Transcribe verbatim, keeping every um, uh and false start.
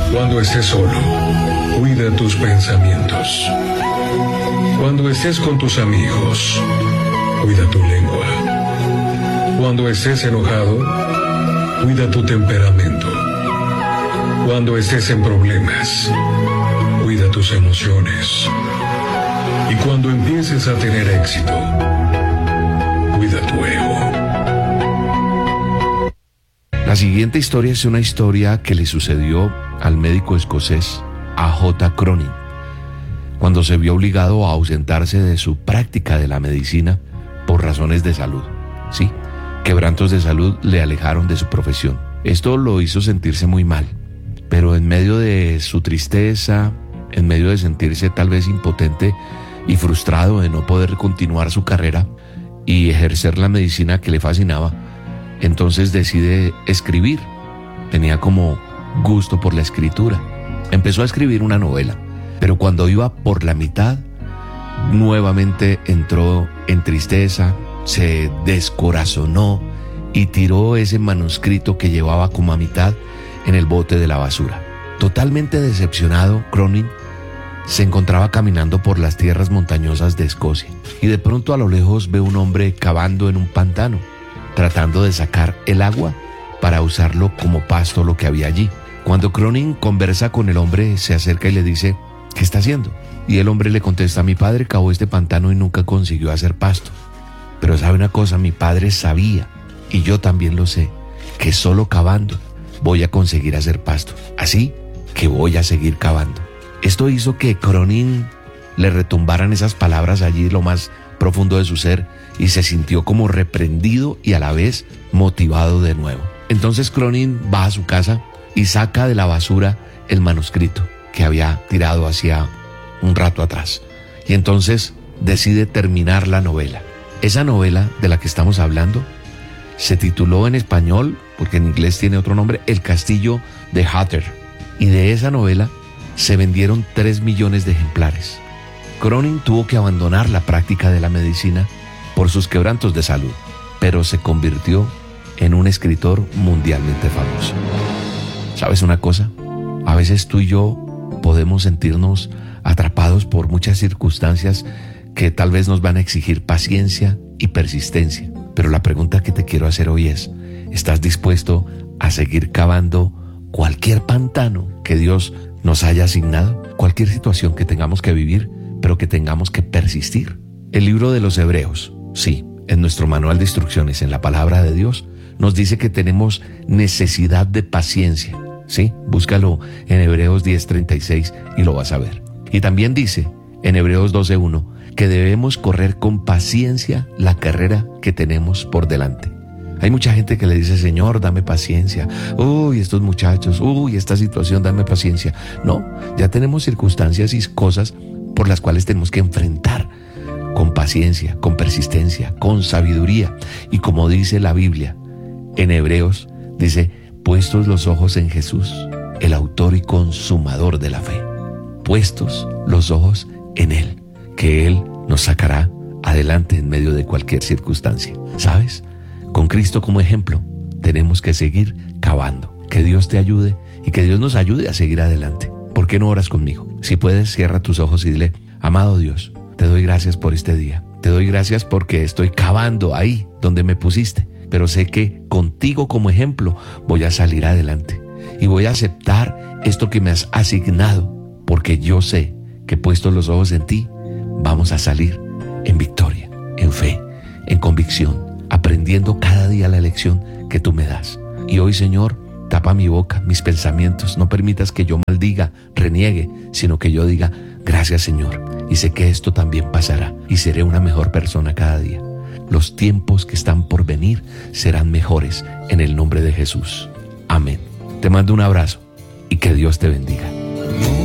Cuando estés solo, cuida tus pensamientos. Cuando estés con tus amigos, cuida tu lengua. Cuando estés enojado, cuida tu temperamento. Cuando estés en problemas, cuida tus emociones. Y cuando empieces a tener éxito, cuida tu ego. La siguiente historia es una historia que le sucedió al médico escocés A J Cronin, cuando se vio obligado a ausentarse de su práctica de la medicina por razones de salud. Sí, quebrantos de salud le alejaron de su profesión. Esto lo hizo sentirse muy mal, pero en medio de su tristeza, en medio de sentirse tal vez impotente y frustrado de no poder continuar su carrera y ejercer la medicina que le fascinaba, entonces decide escribir. Tenía como gusto por la escritura. Empezó a escribir una novela, pero cuando iba por la mitad, nuevamente entró en tristeza, se descorazonó y tiró ese manuscrito que llevaba como a mitad en el bote de la basura. Totalmente decepcionado, Cronin se encontraba caminando por las tierras montañosas de Escocia y de pronto a lo lejos ve un hombre cavando en un pantano, tratando de sacar el agua para usarlo como pasto lo que había allí. Cuando Cronin conversa con el hombre, se acerca y le dice: ¿qué está haciendo? Y el hombre le contesta: mi padre cavó este pantano y nunca consiguió hacer pasto. Pero sabe una cosa, mi padre sabía, y yo también lo sé, que solo cavando voy a conseguir hacer pasto. Así que voy a seguir cavando. Esto hizo que Cronin le retumbaran esas palabras allí lo más profundo de su ser y se sintió como reprendido y a la vez motivado de nuevo. Entonces Cronin va a su casa y saca de la basura el manuscrito que había tirado hacía un rato atrás. Y entonces decide terminar la novela. Esa novela de la que estamos hablando se tituló en español, porque en inglés tiene otro nombre, El Castillo de Hatter. Y de esa novela se vendieron tres millones de ejemplares. Cronin tuvo que abandonar la práctica de la medicina por sus quebrantos de salud, pero se convirtió en un escritor mundialmente famoso. ¿Sabes una cosa? A veces tú y yo podemos sentirnos atrapados por muchas circunstancias que tal vez nos van a exigir paciencia y persistencia. Pero la pregunta que te quiero hacer hoy es: ¿estás dispuesto a seguir cavando cualquier pantano que Dios nos haya asignado? Cualquier situación que tengamos que vivir, pero que tengamos que persistir. El libro de los Hebreos, sí, en nuestro manual de instrucciones, en la palabra de Dios, nos dice que tenemos necesidad de paciencia. Sí, búscalo en Hebreos diez treinta y seis y lo vas a ver. Y también dice en Hebreos doce uno que debemos correr con paciencia la carrera que tenemos por delante. Hay mucha gente que le dice: Señor, dame paciencia. Uy, estos muchachos, uy, esta situación, dame paciencia. No, ya tenemos circunstancias y cosas por las cuales tenemos que enfrentar con paciencia, con persistencia, con sabiduría. Y como dice la Biblia en Hebreos, dice: puestos los ojos en Jesús, el autor y consumador de la fe. Puestos los ojos en Él, que Él nos sacará adelante en medio de cualquier circunstancia. ¿Sabes? Con Cristo como ejemplo, tenemos que seguir cavando. Que Dios te ayude y que Dios nos ayude a seguir adelante. ¿Por qué no oras conmigo? Si puedes, cierra tus ojos y dile: amado Dios, te doy gracias por este día. Te doy gracias porque estoy cavando ahí donde me pusiste. Pero sé que contigo como ejemplo voy a salir adelante. Y voy a aceptar esto que me has asignado. Porque yo sé que puestos los ojos en ti, vamos a salir en victoria, en fe, en convicción, aprendiendo cada día la lección que tú me das. Y hoy, Señor, tapa mi boca, mis pensamientos. No permitas que yo maldiga, reniegue, sino que yo diga: gracias, Señor. Y sé que esto también pasará y seré una mejor persona cada día. Los tiempos que están por venir serán mejores en el nombre de Jesús. Amén. Te mando un abrazo y que Dios te bendiga.